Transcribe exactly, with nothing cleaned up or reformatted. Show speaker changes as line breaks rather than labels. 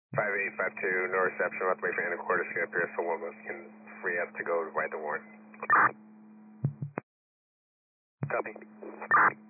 five eight five two, no reception, left wait for end of quarter, street up here, so one of us can free up to go write the warrant. Copy.